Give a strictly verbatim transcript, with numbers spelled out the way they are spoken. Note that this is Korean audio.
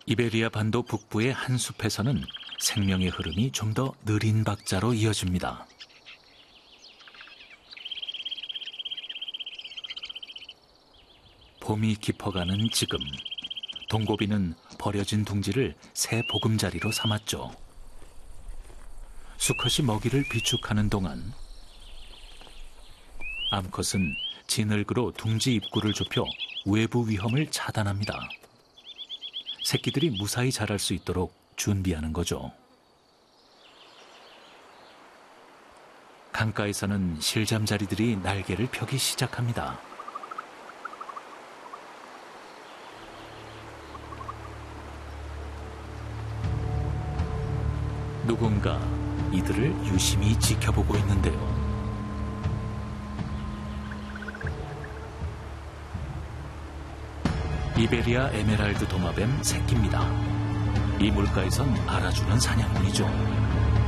이베리아 반도 북부의 한 숲에서는 생명의 흐름이 좀 더 느린 박자로 이어집니다. 봄이 깊어가는 지금, 동고비는 버려진 둥지를 새 보금자리로 삼았죠. 수컷이 먹이를 비축하는 동안 암컷은 진흙으로 둥지 입구를 좁혀 외부 위험을 차단합니다. 새끼들이 무사히 자랄 수 있도록 준비하는 거죠. 강가에서는 실잠자리들이 날개를 펴기 시작합니다. 누군가 이들을 유심히 지켜보고 있는데요. 이베리아 에메랄드 도마뱀 새끼입니다. 이 물가에선 알아주는 사냥꾼이죠.